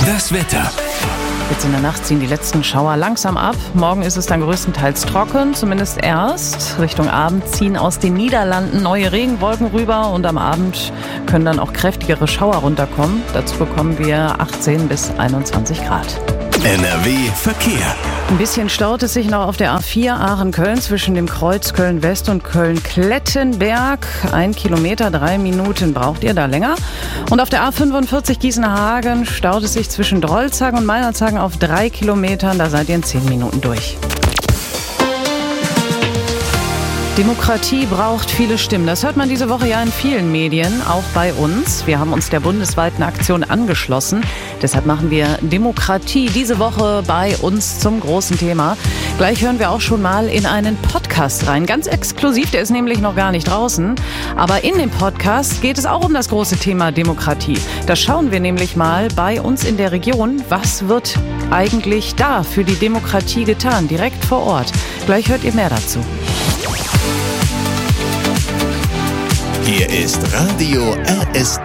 Das Wetter. Jetzt in der Nacht ziehen die letzten Schauer langsam ab. Morgen ist es dann größtenteils trocken, zumindest erst. Richtung Abend ziehen aus den Niederlanden neue Regenwolken rüber und am Abend können dann auch kräftigere Schauer runterkommen. Dazu bekommen wir 18 bis 21 Grad. NRW Verkehr. Ein bisschen staut es sich noch auf der A4 Aachen-Köln zwischen dem Kreuz Köln-West und Köln-Klettenberg. 1 Kilometer, 3 Minuten braucht ihr da länger. Und auf der A45 Gießen-Hagen staut es sich zwischen Drolshagen und Meinerzhagen auf 3 Kilometern. Da seid ihr in 10 Minuten durch. Demokratie braucht viele Stimmen. Das hört man diese Woche ja in vielen Medien, auch bei uns. Wir haben uns der bundesweiten Aktion angeschlossen. Deshalb machen wir Demokratie diese Woche bei uns zum großen Thema. Gleich hören wir auch schon mal in einen Podcast rein. Ganz exklusiv, der ist nämlich noch gar nicht draußen. Aber in dem Podcast geht es auch um das große Thema Demokratie. Da schauen wir nämlich mal bei uns in der Region, was wird eigentlich da für die Demokratie getan, direkt vor Ort. Gleich hört ihr mehr dazu. Hier ist Radio RST.